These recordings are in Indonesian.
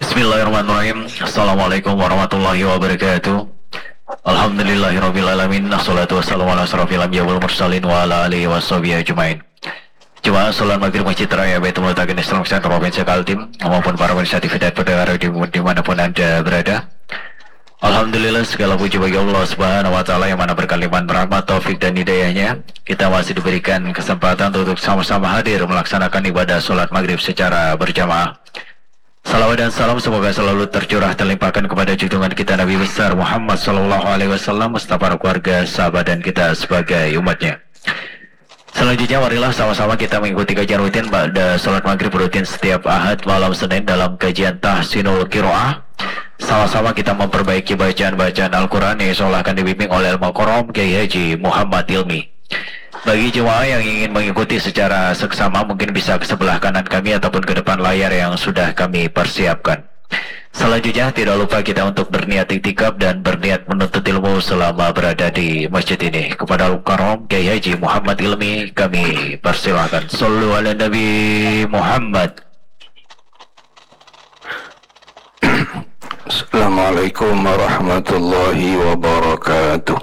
Bismillahirrahmanirrahim. Assalamualaikum warahmatullahi wabarakatuh. Alhamdulillahirrabbilalamin. Assalatu wassalamu ala asrafil anbiya wal mursalin wa ala alihi washabihi ajmain. Jemaah salat maghrib Masjid Raya Baitul Mutakin Islam Center Provinsi Kaltim maupun para pemirsa TV dan pendengar dimanapun Anda berada. Alhamdulillah segala puji bagi Allah Subhanahu wa taala yang mana berkalimat rahmat, taufik dan hidayahnya kita masih diberikan kesempatan untuk sama-sama hadir melaksanakan ibadah salat maghrib secara berjamaah. Salawat dan salam semoga selalu tercurah terlimpahkan kepada junjungan kita Nabi besar Muhammad sallallahu alaihi wasallam beserta para keluarga, sahabat dan kita sebagai umatnya. Selanjutnya marilah sama-sama kita mengikuti kajian rutin pada salat maghrib rutin setiap Ahad malam Senin dalam kajian Tahsinul Qiraah. Sama-sama kita memperbaiki bacaan-bacaan Al-Quran yang seolah akan dibimbing oleh Al-Mukarram Kiai Haji Muhammad Ilmi. Bagi jemaah yang ingin mengikuti secara seksama mungkin bisa ke sebelah kanan kami ataupun ke depan layar yang sudah kami persiapkan. Selanjutnya tidak lupa kita untuk berniat iktikaf dan berniat menuntut ilmu selama berada di masjid ini. Kepada Al-Mukarram Kiai Haji Muhammad Ilmi kami persilahkan. Sallu ala Nabi Muhammad. Assalamualaikum warahmatullahi wabarakatuh.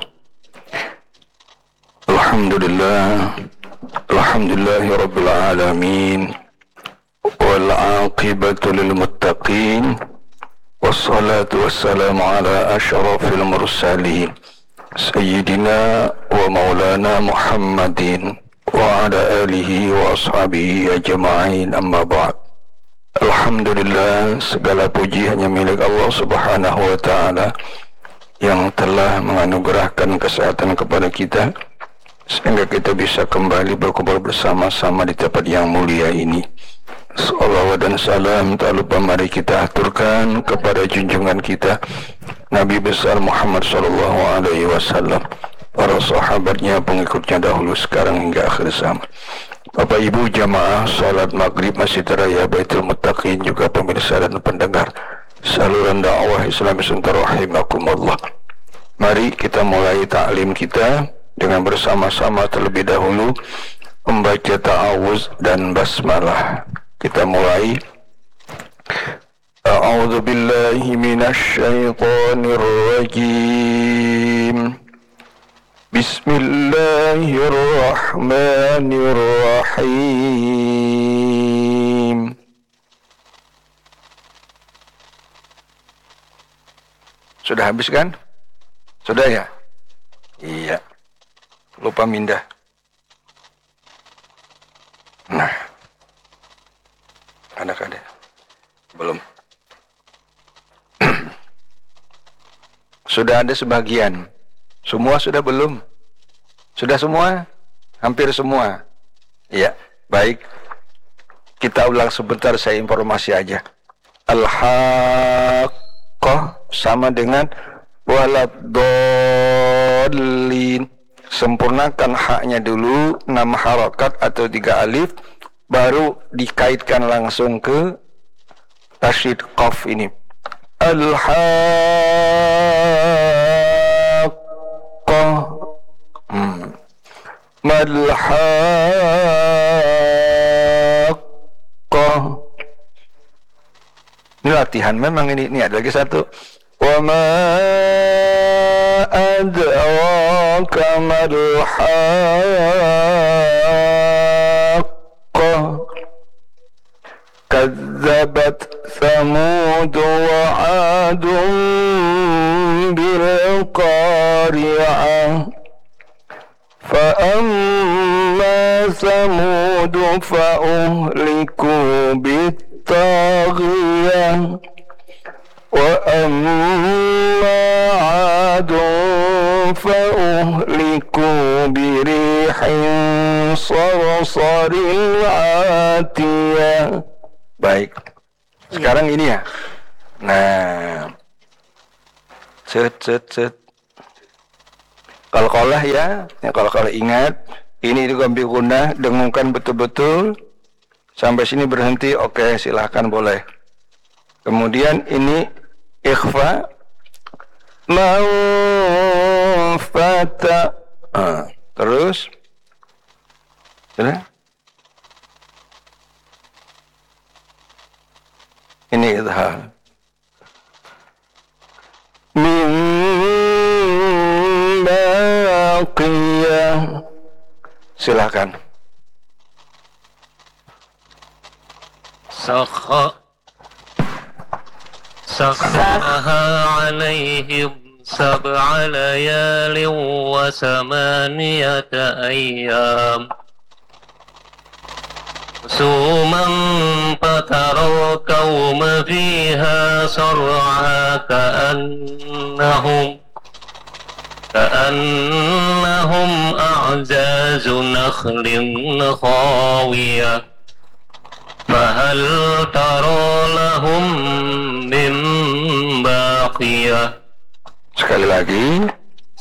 Alhamdulillahi rabbil alamin wal aqibatu lil muttaqin wassalatu wassalamu ala asyrafil mursalin sayyidina wa maulana Muhammadin wa ala alihi wa ashabihi ajma'in, amma ba'd. Alhamdulillah, segala puji hanya milik Allah Subhanahu wa ta'ala yang telah menganugerahkan kesehatan kepada kita sehingga kita bisa kembali berkumpul bersama-sama di tempat yang mulia ini. Salawat dan salam tak lupa mari kita aturkan kepada junjungan kita Nabi besar Muhammad sallallahu alaihi wasallam, para sahabatnya, pengikutnya dahulu sekarang hingga akhir zaman. Bapak Ibu jamaah salat maghrib Masjid Raya Baitul Muttaqin, juga pemirsa dan pendengar saluran dakwah Islam Center rahimakumullah. Mari kita mulai ta'lim kita dengan bersama-sama terlebih dahulu membaca ta'awuz dan basmalah. Kita mulai. A'udzu billahi minasy syaithanir rajim. Bismillahirrahmanirrahim. Sudah habis kan? Sudah ya? Iya. Lupa mindah. Nah. Ada. Belum. Sudah ada sebagian. Semua sudah belum? Sudah semua? Hampir semua? Ya, baik. Kita ulang sebentar, saya informasi aja. Al-Haqqah sama dengan waladdallin. Sempurnakan haknya dulu, 6 harakat atau 3 alif, baru dikaitkan langsung ke tasydid qaf ini. Al-Haqqah. Mal-Haqqah. Ini latihan memang ini. Ini ada lagi satu. Wa ma adraka mal-Haqqah. Kadzabat Thamud wa 'Adun bil qari'ah. فأما ثمود فأهلكوا بالطاغية وأما عاد فأهلكوا بريح صرصر عاتية. Baik, sekarang ini ya. Nah, set. Qalqalah ya, qalqalah ingat. Ini juga ambil guna, dengungkan betul-betul. Sampai sini berhenti, oke, silahkan boleh. Kemudian ini ikhfa. Ma'fata. Terus. Sudah? Ini idhar. baqiyah. Silakan. سخرها عليهم 7 ليال و8 أيام حسوما فترى القوم فيها صرعى كأنهم أعجاز نخل خاوية فهل ترى لهم من باقية. Sekali lagi.